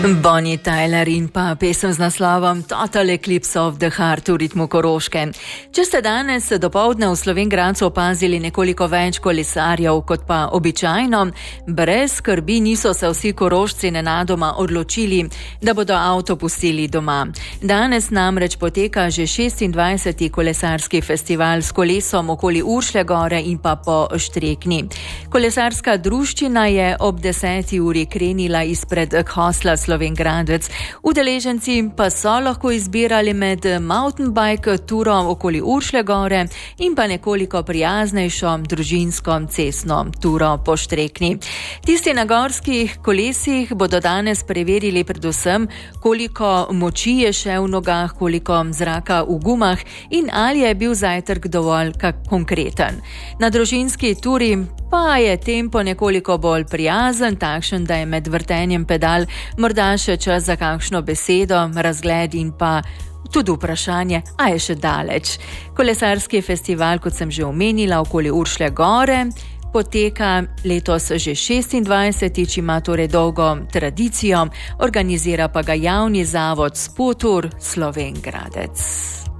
Bonnie Tyler in pa pesem z naslovom Total Eclipse of the Heart v ritmu Koroške. Če ste danes dopoldne v Slovenj Gradcu opazili nekoliko več kolesarjev kot pa običajno, brez skrbi niso se vsi Korošci nenadoma odločili, da bodo avto pustili doma. Danes namreč poteka že 26. kolesarski festival s kolesom okoli Uršlje gore in pa po Štrekni. Kolesarska druščina je ob 10. uri krenila izpred hostla Slovenj Gradec. Udeleženci pa so lahko izbirali med mountain bike turo okoli Uršlje gore in pa nekoliko prijaznejšo družinsko cestno turo po Štrekni. Tisti na gorskih kolesih bodo danes preverili predvsem, koliko moči je še v nogah, koliko zraka v gumah in ali je bil zajtrk dovolj konkreten. Na družinski turi pa je tempo nekoliko bolj prijazen, takšen, da je med vrtenjem pedal morda še čas za kakšno besedo, razgled in pa tudi vprašanje, a je še daleč. Kolesarski festival, kot sem že omenila, okoli Uršlje gore, poteka letos že 26. ima torej dolgo tradicijo, organizira pa ga javni zavod Spotur Slovenj Gradec.